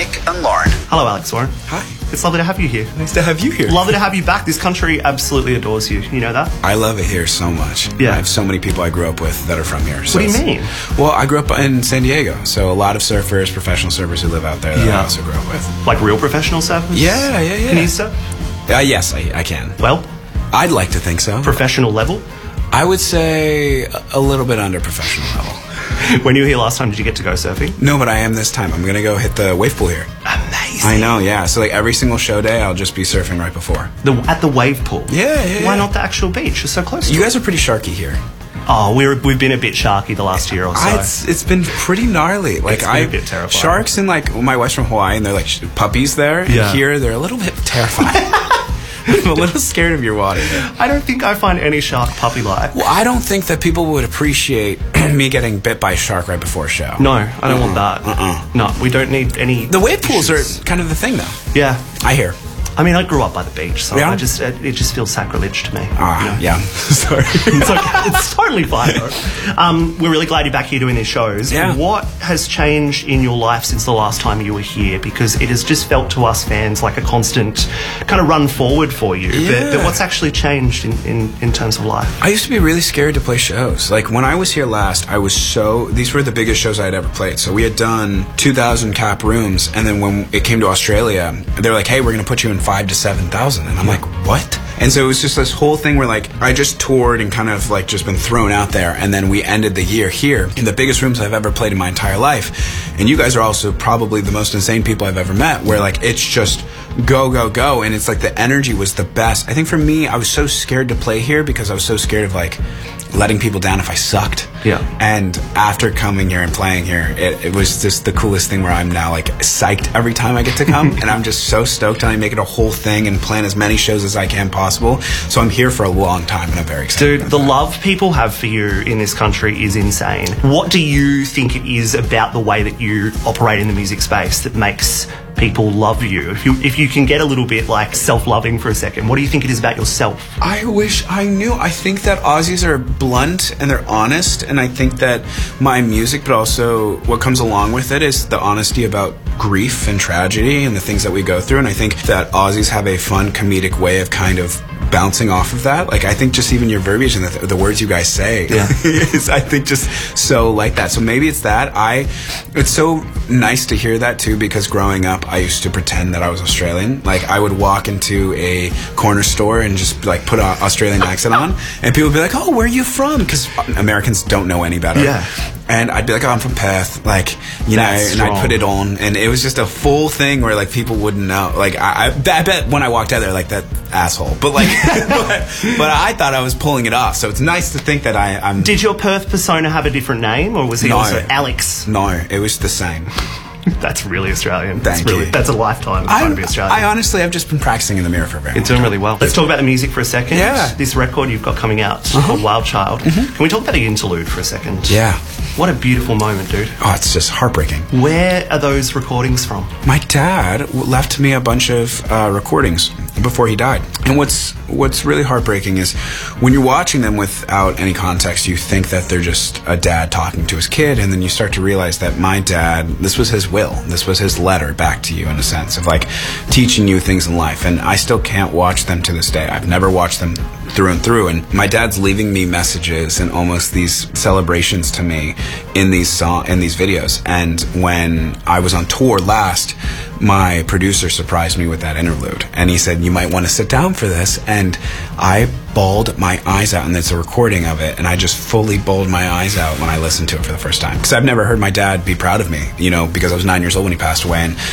Nick and Lauren. Hello, Alex Warren. Hi. It's lovely to have you here. Nice to have you here. Lovely to have you back. This country absolutely adores you. You know that? I love it here so much. Yeah. I have so many people I grew up with that are from here. So What do you mean? Well, I grew up in San Diego, so a lot of surfers, professional surfers who live out there that I also grew up with. Like real professional surfers? Yeah. Can you surf? Yes, I can. Well, I'd like to think so. professional level? I would say a little bit under professional level. When you were here last time, did you get to go surfing? No, but I am this time. I'm going to go hit the wave pool here. Amazing. I know, yeah. So like every single show day, I'll just be surfing right before. At the wave pool? Yeah. Why not the actual beach? It's so close to You it. guys are pretty sharky here. Oh, we've been a bit sharky the last year or so. It's been pretty gnarly. Like It's been a bit terrifying. Sharks and like my wife's from Hawaii and they're like puppies there. Yeah. And here they're a little bit terrifying. I'm a little scared of your water. I don't think I find any shark puppy-like. Well, I don't think that people would appreciate me getting bit by a shark right before a show. No, I don't want that. No, we don't need any. The wave pools issues. are kind of the thing, though. Yeah. I hear. I mean, I grew up by the beach, so Yeah? it just feels sacrilege to me. you know? Yeah. Sorry. It's okay. It's totally fine, though. We're really glad you're back here doing these shows. Yeah. What has changed in your life since the last time you were here? Because it has just felt to us fans like a constant kind of run forward for you. Yeah. But what's actually changed in terms of life? I used to be really scared to play shows. Like when I was here last, these were the biggest shows I had ever played. So we had done 2,000 cap rooms, and then when it came to Australia, they were like, hey, we're going to put you in 5,000 to 7,000. And I'm like, what? And so it was just this whole thing where like I just toured and kind of like just been thrown out there, and then we ended the year here in the biggest rooms I've ever played in my entire life. And you guys are also probably the most insane people I've ever met, where like it's just go, and it's like the energy was the best. I think for me, I was so scared to play here because I was so scared of like letting people down if I sucked. Yeah. And after coming here and playing here, it was just the coolest thing where I'm now like psyched every time I get to come, and I'm just so stoked, and I make it a whole thing and plan as many shows as I can possible. So I'm here for a long time, and I'm very excited. Dude, the love people have for you in this country is insane. What do you think it is about the way that you operate in the music space that makes people love you? If you can get a little bit like self-loving for a second, what do you think it is about yourself? I wish I knew. I think that Aussies are blunt and they're honest, and I think that my music, but also what comes along with it, is the honesty about grief and tragedy and the things that we go through. And I think that Aussies have a fun comedic way of kind of bouncing off of that. Like I think just even your verbiage and the words you guys say is, I think, just so like that. So maybe it's that. It's so nice to hear that too, because growing up I used to pretend that I was Australian. Like I would walk into a corner store and just like put an Australian accent on, and people would be like, oh, where are you from? Because Americans don't know any better. Yeah. And I'd be like, oh, I'm from Perth, like, you know, and I'd put it on, and it was just a full thing where like people wouldn't know. Like I bet when I walked out there, like, that asshole, but like, but I thought I was pulling it off. So it's nice to think that I'm. Did your Perth persona have a different name, or was he also Alex? No, it was the same. That's really Australian. Thank you. That's a lifetime of trying to be Australian. I honestly, I've just been practicing in the mirror for a very long It's doing really well. Let's talk about the music for a second. Yeah. This record you've got coming out called Wild Child. Can we talk about the interlude for a second? Yeah. What a beautiful moment, dude. Oh, it's just heartbreaking. Where are those recordings from? My dad left me a bunch of recordings before he died. And what's really heartbreaking is when you're watching them without any context, you think that they're just a dad talking to his kid, and then you start to realize that my dad, this was his will. This was his letter back to you, in a sense of like teaching you things in life. And I still can't watch them to this day. I've never watched them through and through. And my dad's leaving me messages and almost these celebrations to me in these videos. And when I was on tour last, my producer surprised me with that interlude, and he said, you might want to sit down for this. And I bawled my eyes out, and there's a recording of it, and I just fully bawled my eyes out when I listened to it for the first time, because I've never heard my dad be proud of me, you know, because I was 9 years old when he passed away. And